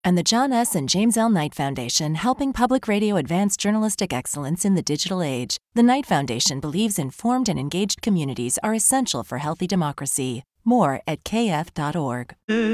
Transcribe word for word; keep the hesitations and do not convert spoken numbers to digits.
And the John S. and James L. Knight Foundation, helping public radio advance journalistic excellence in the digital age. The Knight Foundation believes informed and engaged communities are essential for healthy democracy. More at k f dot org.